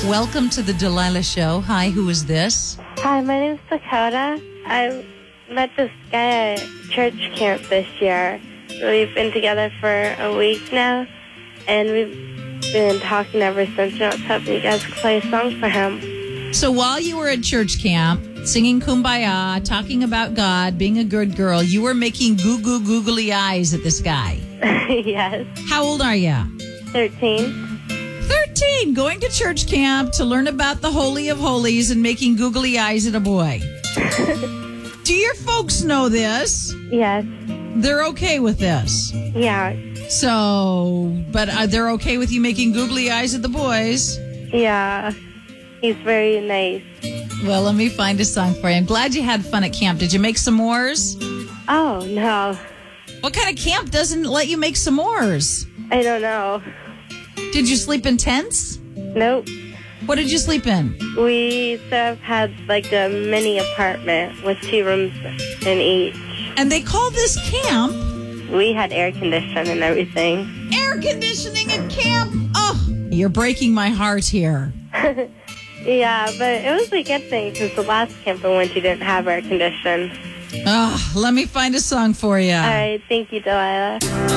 Welcome to the Delilah Show. Hi, who is this? Hi, my name's Dakota. I met this guy at church camp this year. We've been together for a week now, and we've been talking ever since. I was hoping you guys could play a song for him. So while you were at church camp, singing Kumbaya, talking about God, being a good girl, you were making googly eyes at this guy. Yes. How old are you? 13. 13, going to church camp to learn about the Holy of Holies and making googly eyes at a boy. Do your folks know this? Yes. They're okay with this. Yeah. So, but they're okay with you making googly eyes at the boys? Yeah. He's very nice. Well, let me find a song for you. I'm glad you had fun at camp. Did you make s'mores? Oh, no. What kind of camp doesn't let you make s'mores? I don't know. Did you sleep in tents? Nope. What did you sleep in? We sort of had like a mini apartment with 2 rooms in each. And they call this camp? We had air conditioning and everything. Air conditioning at camp? Oh, you're breaking my heart here. Yeah, but it was a good thing because the last camp I went to didn't have air conditioning. Let me find a song for you. All right, thank you, Delilah.